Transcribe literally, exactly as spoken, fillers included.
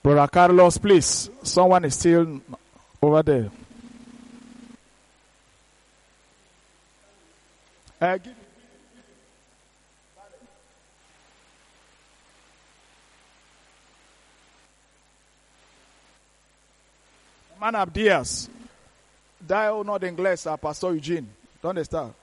Brother Carlos, please. Someone is still over there. Uh, give Man of Diaz. Dial not English, uh, Pastor Eugene. Don't understand?